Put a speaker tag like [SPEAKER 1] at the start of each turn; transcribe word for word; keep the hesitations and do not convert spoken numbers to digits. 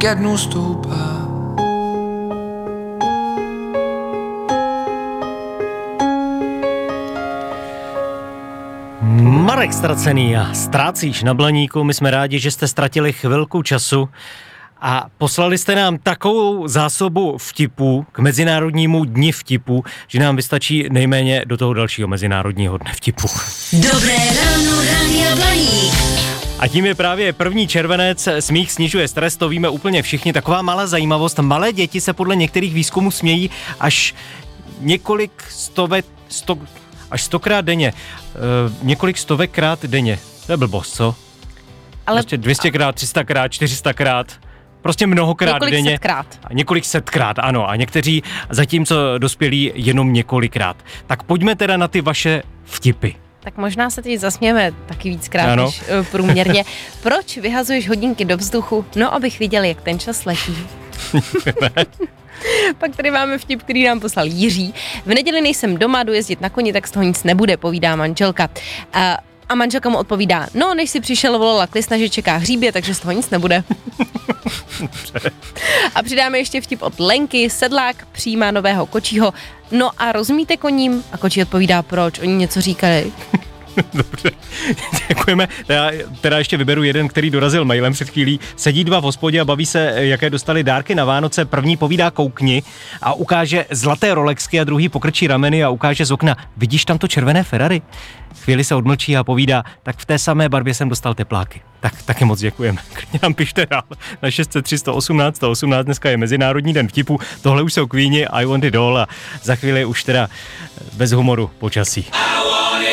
[SPEAKER 1] ke dnu stoupá.
[SPEAKER 2] Marek Ztracený a Ztrácíš na Blaníku, my jsme rádi, že jste ztratili chvilku času a poslali jste nám takovou zásobu vtipů k Mezinárodnímu dni vtipů, že nám vystačí nejméně do toho dalšího Mezinárodního dne vtipů.
[SPEAKER 3] Dobré ráno, Rádia Blaník.
[SPEAKER 2] A tím je právě první červenec, smích snižuje stres, to víme úplně všichni. Taková malá zajímavost, malé děti se podle některých výzkumů smějí až několik stovek, sto, až stokrát denně, e, několik stovekrát denně. To je blbost, co?
[SPEAKER 4] Ale
[SPEAKER 2] prostě dvě stě krát, tři sta krát, čtyři sta krát. Prostě mnohokrát
[SPEAKER 4] několik
[SPEAKER 2] denně.
[SPEAKER 4] Setkrát.
[SPEAKER 2] A několik setkrát, ano. A někteří zatímco dospělí jenom několikrát. Tak pojďme teda na ty vaše vtipy.
[SPEAKER 4] Tak možná se teď zasmějeme taky víckrát
[SPEAKER 2] Ano.
[SPEAKER 4] než uh, průměrně. Proč vyhazuješ hodinky do vzduchu? No, abych viděl, jak ten čas letí. Pak tady máme vtip, který nám poslal Jiří. V neděli nejsem doma, jdu jezdit na koni, tak z toho nic nebude, povídá manželka. Uh, a manželka mu odpovídá, no, než si přišel, volala klisna, že čeká hříbě, takže z toho nic nebude. A přidáme ještě vtip od Lenky. Sedlák přijímá nového kočího. No a rozumíte koním? A kočí odpovídá, proč? Oni něco říkali.
[SPEAKER 2] Dobře, děkujeme. Já teda ještě vyberu jeden, který dorazil mailem před chvílí. Sedí dva v hospodě a baví se, jaké dostali dárky na Vánoce. První povídá koukni a ukáže zlaté Rolexky a druhý pokrčí rameny a ukáže z okna. Vidíš tam to červené Ferrari? Chvíli se odmlčí a povídá, tak v té samé barvě jsem dostal tepláky. Tak taky moc děkujeme. Klidně nám pište dál na šest set tři sto osmnáct sto osmnáct. Dneska je Mezinárodní den vtipu. Tohle už jsou Queeni, I Want It All a za chvíli už teda bez humoru počasí.